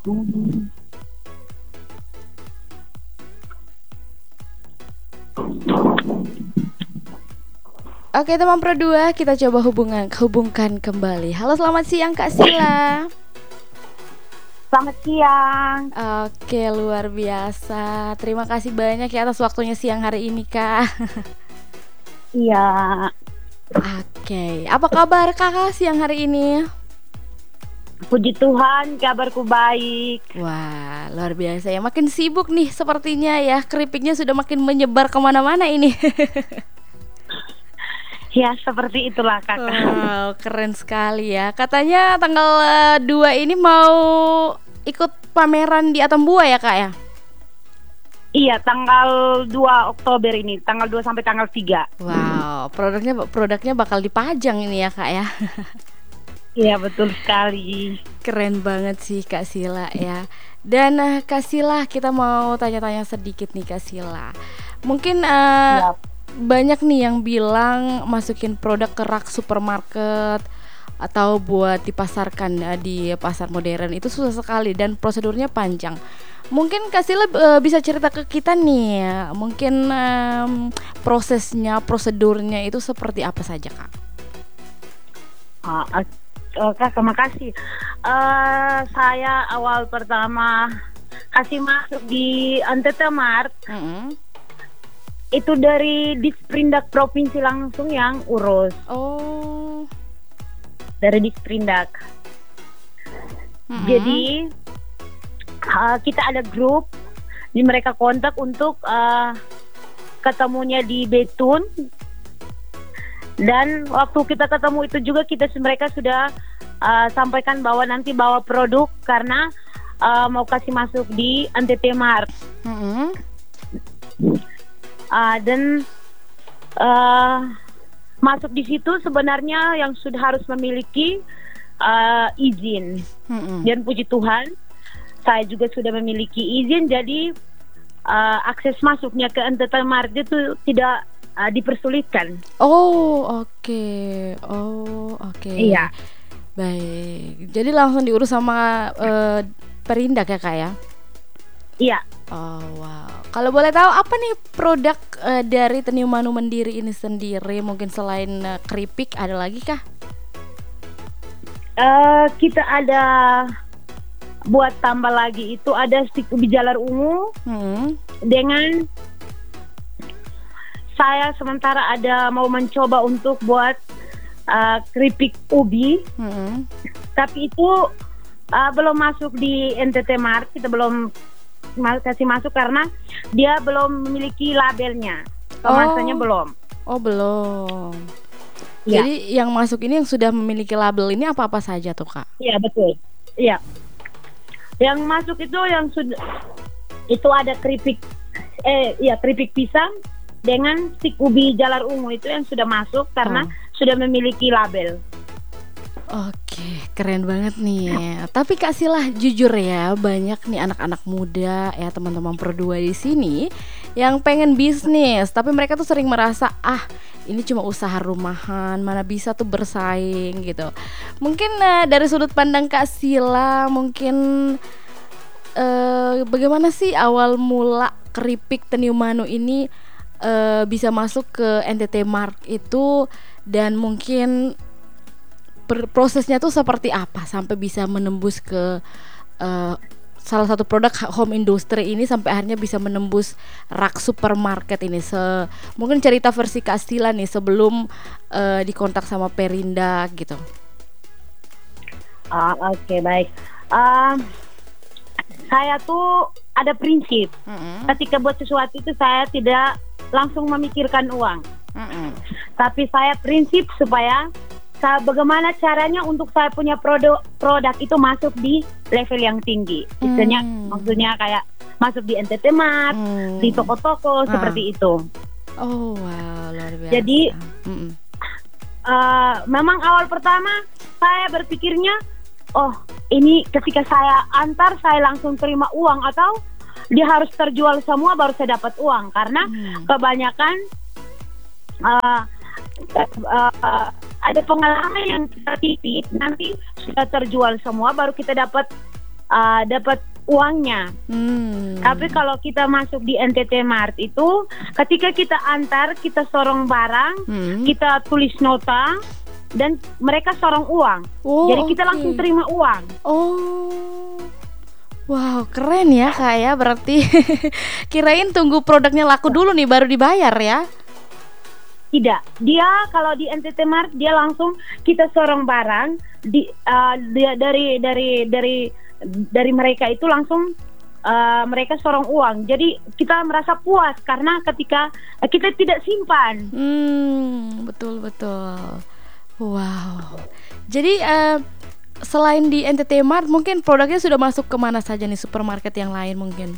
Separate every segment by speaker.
Speaker 1: Hmm.
Speaker 2: Oke teman Pro 2, kita coba hubungkan kembali. Halo, selamat siang Kak Sila.
Speaker 1: Selamat siang.
Speaker 2: Oke, luar biasa. Terima kasih banyak ya atas waktunya siang hari ini Kak.
Speaker 1: Iya,
Speaker 2: Oke, apa kabar Kakak siang hari ini?
Speaker 1: puji Tuhan, kabarku baik.
Speaker 2: Wah, luar biasa ya. Makin sibuk nih sepertinya ya. Keripiknya sudah makin menyebar kemana-mana ini.
Speaker 1: Ya, seperti itulah kakak.
Speaker 2: Wow, keren sekali ya. Katanya tanggal 2 ini mau ikut pameran di Atambua ya Kak ya?
Speaker 1: Iya, tanggal 2 Oktober ini, tanggal 2 sampai tanggal 3.
Speaker 2: Wow, produknya bakal dipajang ini ya Kak ya.
Speaker 1: Iya, betul sekali.
Speaker 2: Keren banget sih Kak Sila ya. Dan Kak Sila, kita mau tanya-tanya sedikit nih Kak Sila. Mungkin
Speaker 1: Ya.
Speaker 2: banyak nih yang bilang masukin produk ke rak supermarket atau buat dipasarkan di pasar modern itu susah sekali dan prosedurnya panjang. Mungkin Kak Sila bisa cerita ke kita nih, mungkin prosesnya, prosedurnya itu seperti apa saja Kak?
Speaker 1: Kakak, makasih. Saya awal pertama kasih masuk di NTT Mart
Speaker 2: Mm-mm.
Speaker 1: itu dari Disperindak Provinsi langsung yang urus,
Speaker 2: Oh.
Speaker 1: dari Disperindak.
Speaker 2: Mm-mm.
Speaker 1: Jadi kita ada grup, di mereka kontak untuk ketemunya di Betun, dan waktu kita ketemu itu juga mereka sudah sampaikan bahwa nanti bawa produk karena mau kasih masuk di NTT Mart.
Speaker 2: Mm-mm.
Speaker 1: Dan masuk di situ sebenarnya yang sudah harus memiliki izin.
Speaker 2: Mm-mm.
Speaker 1: Dan puji Tuhan, saya juga sudah memiliki izin, jadi akses masuknya ke NTT Mart itu tidak dipersulitkan.
Speaker 2: Oh, oke. Oh, oke.
Speaker 1: Iya,
Speaker 2: Baik. Jadi langsung diurus sama Perindak ya, Kak ya?
Speaker 1: iya.
Speaker 2: Oh, wow. Kalau boleh tahu apa nih produk dari Teniu Manu Mandiri ini sendiri? Mungkin selain keripik ada lagi kah?
Speaker 1: Kita ada buat tambah lagi, itu ada stik ubi jalar ungu
Speaker 2: Hmm.
Speaker 1: dengan saya sementara ada mau mencoba untuk buat keripik ubi,
Speaker 2: Hmm.
Speaker 1: tapi itu belum masuk di NTT Mart. Kita belum kasih masuk karena dia belum memiliki labelnya, kemasannya belum.
Speaker 2: Oh, belum.
Speaker 1: Ya.
Speaker 2: Jadi yang masuk ini yang sudah memiliki label ini apa-apa saja tuh, Kak?
Speaker 1: Iya, betul. Iya. Yang masuk itu yang sudah itu ada keripik pisang dengan stik ubi jalar ungu, itu yang sudah masuk karena sudah memiliki label.
Speaker 2: Oke, keren banget nih. Tapi Kak Sila, jujur ya, banyak nih anak-anak muda ya, teman-teman Pro 2 di sini yang pengen bisnis, tapi mereka tuh sering merasa, ini cuma usaha rumahan, mana bisa tuh bersaing gitu. Mungkin dari sudut pandang Kak Sila, mungkin bagaimana sih awal mula keripik Teniu Manu ini bisa masuk ke NTT Mart itu, dan mungkin prosesnya tuh seperti apa sampai bisa menembus ke salah satu produk home industry ini sampai akhirnya bisa menembus rak supermarket ini. Mungkin cerita versi Kak Stila nih sebelum dikontak sama Perindak gitu.
Speaker 1: Oke, baik. Saya tuh ada prinsip. Ketika buat sesuatu itu saya tidak langsung memikirkan uang. Tapi saya prinsip supaya bagaimana caranya untuk saya punya produk itu masuk di level yang tinggi. Maksudnya kayak masuk di NTT Mart, di toko-toko seperti itu.
Speaker 2: Oh wow, luar biasa.
Speaker 1: Jadi memang awal pertama saya berpikirnya, ini ketika saya antar saya langsung terima uang atau dia harus terjual semua baru saya dapat uang, karena kebanyakan ada pengalaman yang kita titip nanti sudah terjual semua baru kita dapat dapat uangnya. Tapi kalau kita masuk di NTT Mart itu, ketika kita antar, kita sorong barang, kita tulis nota, dan mereka sorong uang. Jadi kita langsung terima uang.
Speaker 2: Wow, keren ya Kak ya, berarti kirain tunggu produknya laku dulu nih baru dibayar ya.
Speaker 1: Tidak, dia kalau di NTT Mart dia langsung kita sorong barang dari mereka itu langsung mereka sorong uang. Jadi kita merasa puas karena ketika kita tidak simpan.
Speaker 2: Betul. Wow. Jadi selain di NTT Mart, mungkin produknya sudah masuk ke mana saja nih, supermarket yang lain mungkin?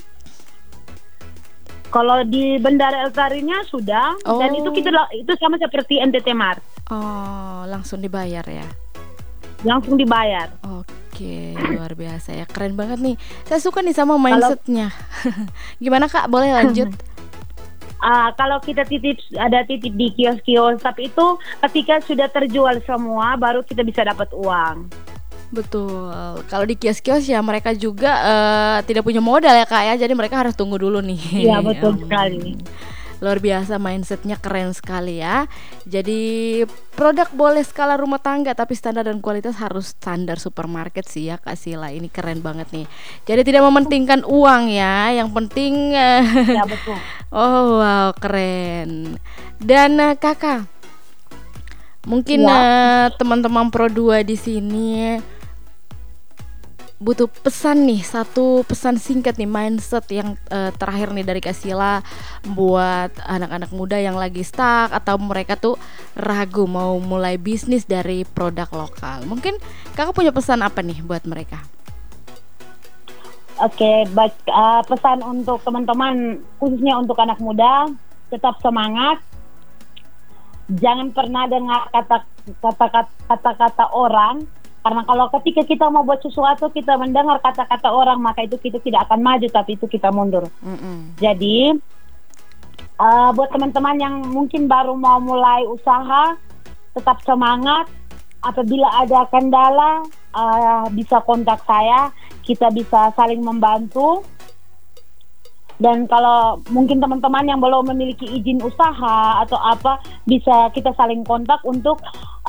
Speaker 1: Kalau di Bandara Elkarinya sudah, dan itu sama seperti NTT Mart.
Speaker 2: Langsung dibayar ya?
Speaker 1: Langsung dibayar.
Speaker 2: Oke, luar biasa ya, keren banget nih. Saya suka nih sama mindsetnya. Gimana Kak, boleh lanjut?
Speaker 1: Kalau kita ada titip di kios-kios, tapi itu ketika sudah terjual semua, baru kita bisa dapat uang.
Speaker 2: Betul. Kalau di kios-kios ya mereka juga tidak punya modal ya Kak ya, jadi mereka harus tunggu dulu nih.
Speaker 1: Iya betul sekali.
Speaker 2: Luar biasa, mindsetnya keren sekali ya. Jadi produk boleh skala rumah tangga, tapi standar dan kualitas harus standar supermarket sih ya Kak Sila. Ini keren banget nih. Jadi tidak mementingkan uang ya, yang penting
Speaker 1: ya betul.
Speaker 2: Oh wow, keren. Dan Kakak, mungkin teman-teman Pro 2 di sini butuh pesan nih, satu pesan singkat nih, mindset yang terakhir nih dari Kak Sila buat anak-anak muda yang lagi stuck atau mereka tuh ragu mau mulai bisnis dari produk lokal. Mungkin Kakak punya pesan apa nih buat mereka?
Speaker 1: Oke, baik, pesan untuk teman-teman, khususnya untuk anak muda, tetap semangat. Jangan pernah dengar kata-kata orang. Karena kalau ketika kita mau buat sesuatu, kita mendengar kata-kata orang, maka itu kita tidak akan maju, tapi itu kita mundur. Jadi, buat teman-teman yang mungkin baru mau mulai usaha, tetap semangat. Apabila ada kendala, bisa kontak saya, kita bisa saling membantu. Dan kalau mungkin teman-teman yang belum memiliki izin usaha atau apa, bisa kita saling kontak untuk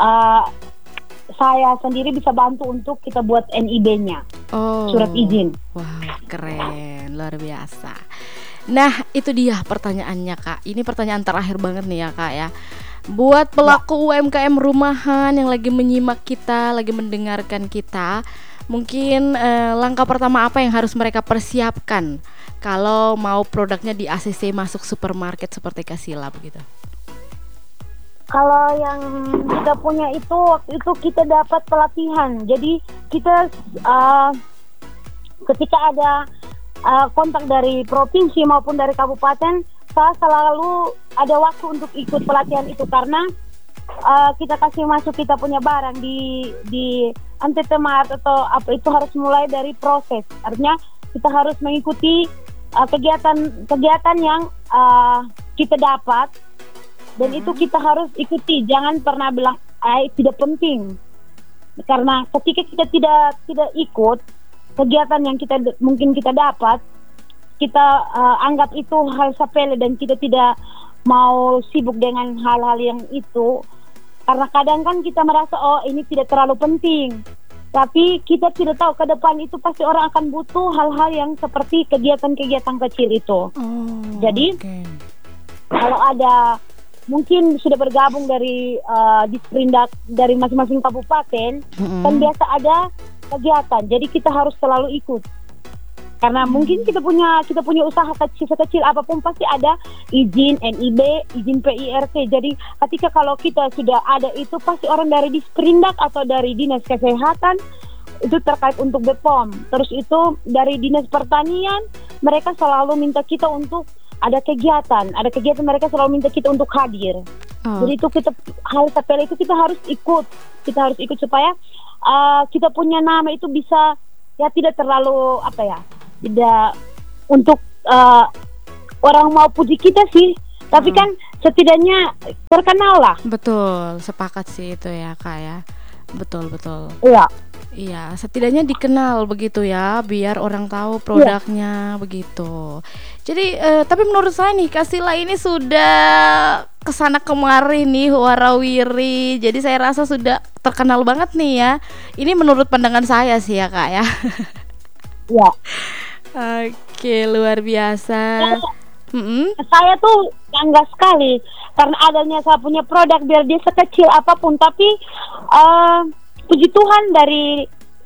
Speaker 1: saya sendiri bisa bantu untuk kita buat NIB-nya, surat izin.
Speaker 2: Wah, keren, luar biasa. Nah, itu dia pertanyaannya Kak. Ini pertanyaan terakhir banget nih ya Kak ya. Buat pelaku UMKM rumahan yang lagi menyimak kita, lagi mendengarkan kita, mungkin langkah pertama apa yang harus mereka persiapkan kalau mau produknya di ACC masuk supermarket seperti Kak Sila begitu?
Speaker 1: Kalau yang kita punya itu, waktu itu kita dapat pelatihan. Jadi kita ketika ada kontak dari provinsi maupun dari kabupaten, saya selalu ada waktu untuk ikut pelatihan itu karena kita kasih masuk kita punya barang di NTT Mart atau apa, itu harus mulai dari proses. Artinya kita harus mengikuti kegiatan yang kita dapat. Dan itu kita harus ikuti, jangan pernah bilang tidak penting. Karena ketika kita tidak ikut kegiatan yang mungkin kita dapat, kita anggap itu hal sepele dan kita tidak mau sibuk dengan hal-hal yang itu. Karena kadang kan kita merasa ini tidak terlalu penting. Tapi kita tidak tahu ke depan itu pasti orang akan butuh hal-hal yang seperti kegiatan-kegiatan kecil itu. Jadi kalau ada mungkin sudah bergabung dari Disperindak dari masing-masing kabupaten, kan biasa ada kegiatan. Jadi kita harus selalu ikut. Karena mungkin kita punya usaha kecil apapun pasti ada izin NIB, izin PIRT. Jadi ketika kalau kita sudah ada itu pasti orang dari Disperindak atau dari Dinas Kesehatan itu terkait untuk BPOM. Terus itu dari Dinas Pertanian mereka selalu minta kita untuk ada kegiatan mereka selalu minta kita untuk hadir. Jadi itu hal sepele itu kita harus ikut supaya kita punya nama itu bisa ya tidak terlalu tidak untuk orang mau puji kita sih, tapi kan setidaknya terkenal lah.
Speaker 2: Betul, sepakat sih itu ya Kak ya. Betul.
Speaker 1: Iya.
Speaker 2: Iya, setidaknya dikenal begitu ya, biar orang tahu produknya begitu. Jadi, tapi menurut saya nih, Kak Sila ini sudah kesana kemari nih, warawiri. Jadi saya rasa sudah terkenal banget nih ya. Ini menurut pandangan saya sih ya, Kak ya.
Speaker 1: Ya.
Speaker 2: Oke, luar biasa.
Speaker 1: Saya tuh bangga sekali karena adanya saya punya produk, biar dia sekecil apapun, tapi puji Tuhan dari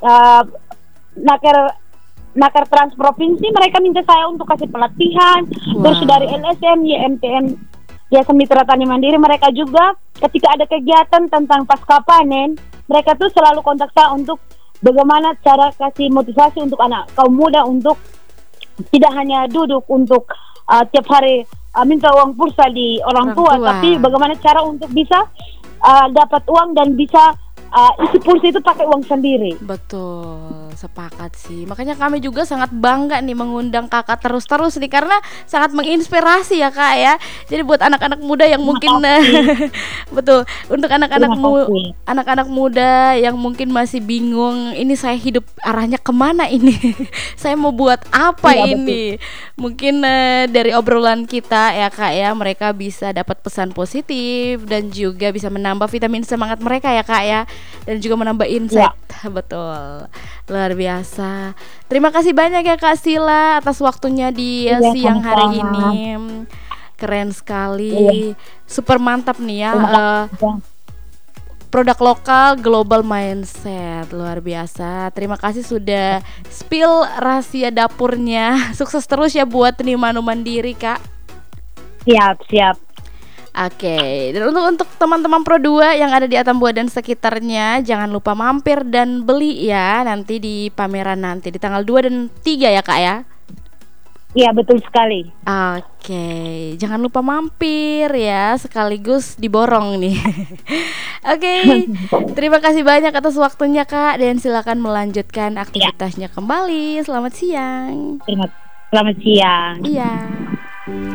Speaker 1: Naker Trans Provinsi mereka minta saya untuk kasih pelatihan. Terus dari LSM, YMTN, Yayasan Mitra Tani Mandiri, mereka juga ketika ada kegiatan tentang pasca panen, mereka tuh selalu kontak saya untuk bagaimana cara kasih motivasi untuk anak kaum muda untuk tidak hanya duduk untuk tiap hari minta uang pulsa di orang tua, tapi bagaimana cara untuk bisa dapat uang dan bisa isi pulsa itu pakai uang sendiri.
Speaker 2: Betul, sepakat sih. Makanya kami juga sangat bangga nih mengundang kakak terus-terus nih, karena sangat menginspirasi ya kak ya. Jadi buat anak-anak muda yang mungkin betul, untuk anak-anak muda yang mungkin masih bingung, ini saya hidup arahnya kemana ini, saya mau buat apa ini? Betul. Mungkin dari obrolan kita ya kak ya, mereka bisa dapat pesan positif dan juga bisa menambah vitamin semangat mereka ya kak ya. Dan juga menambah insight. Betul, luar biasa. Terima kasih banyak ya Kak Sila atas waktunya di siang hari ini. Keren sekali, super mantap nih ya. Produk lokal global mindset, luar biasa. Terima kasih sudah spill rahasia dapurnya. Sukses terus ya buat Tani Manu Mandiri Kak.
Speaker 1: Siap.
Speaker 2: Oke, dan untuk teman-teman Pro 2 yang ada di Atambua dan sekitarnya, jangan lupa mampir dan beli ya nanti di pameran nanti di tanggal 2 dan 3 ya Kak ya.
Speaker 1: Iya, betul sekali.
Speaker 2: Oke, jangan lupa mampir ya, sekaligus diborong nih. Oke, terima kasih banyak atas waktunya Kak, dan silakan melanjutkan aktivitasnya kembali. Selamat siang.
Speaker 1: Selamat siang.
Speaker 2: Iya.